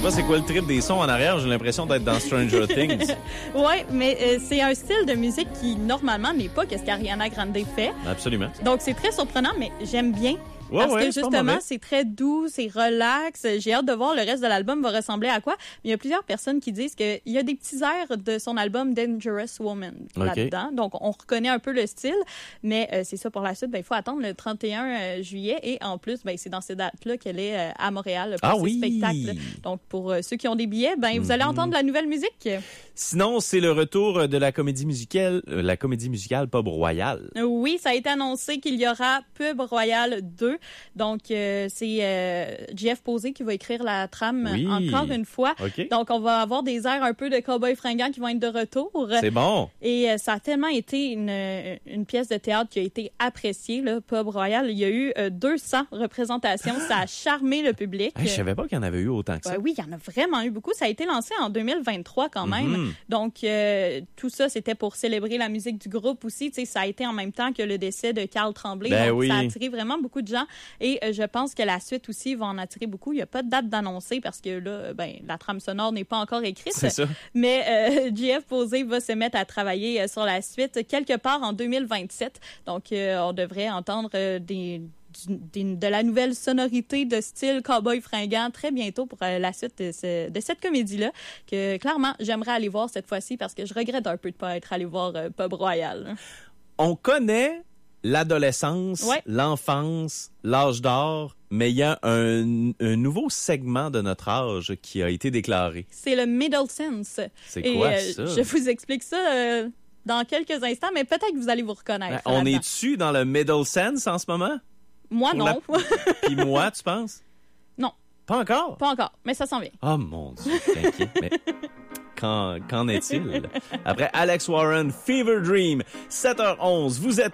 sais pas c'est quoi le trip des sons en arrière. J'ai l'impression d'être dans Stranger Things. Oui, mais c'est un style de musique qui, normalement, n'est pas ce qu'Ariana Grande fait. Absolument. Donc, c'est très surprenant, mais j'aime bien. Parce que justement, c'est très doux, c'est relax. J'ai hâte de voir le reste de l'album va ressembler à quoi. Mais il y a plusieurs personnes qui disent qu'il y a des petits airs de son album Dangerous Woman là-dedans. Donc, on reconnaît un peu le style. Mais c'est ça pour la suite. Il faut attendre le 31 juillet. Et en plus, c'est dans ces dates-là qu'elle est à Montréal pour ses spectacles. Donc, pour ceux qui ont des billets, vous allez entendre de la nouvelle musique. Sinon, c'est le retour de la comédie musicale Pub Royal. Oui, ça a été annoncé qu'il y aura Pub Royal 2. Donc, c'est Jeff Posey qui va écrire la trame encore une fois. Okay. Donc, on va avoir des airs un peu de Cowboy fringant qui vont être de retour. C'est bon. Et ça a tellement été une pièce de théâtre qui a été appréciée, là, Pub Royal. Il y a eu 200 représentations. Ça a charmé le public. Je savais pas qu'il y en avait eu autant que ça. Oui, il y en a vraiment eu beaucoup. Ça a été lancé en 2023 quand même. Donc, tout ça, c'était pour célébrer la musique du groupe aussi. Tu sais, ça a été en même temps que le décès de Carl Tremblay. Donc, ça a attiré vraiment beaucoup de gens. Et je pense que la suite aussi va en attirer beaucoup. Il n'y a pas de date d'annoncer parce que là, la trame sonore n'est pas encore écrite. C'est ça. Mais Jeff Posey va se mettre à travailler sur la suite quelque part en 2027. Donc, on devrait entendre de la nouvelle sonorité de style cowboy fringant très bientôt pour la suite de cette comédie-là que clairement j'aimerais aller voir cette fois-ci parce que je regrette un peu de ne pas être allé voir Pub Royal. On connaît l'adolescence, l'enfance, l'âge d'or, mais il y a un nouveau segment de notre âge qui a été déclaré. C'est le middle sense. C'est quoi ça? Je vous explique ça dans quelques instants, mais peut-être que vous allez vous reconnaître. On est-tu dans le middle sense en ce moment? Moi, non. Puis moi, tu penses? Non. Pas encore? Pas encore, mais ça s'en vient. Oh mon Dieu, t'inquiète. Mais qu'en est-il? Après Alex Warren, Fever Dream, 7h11, vous êtes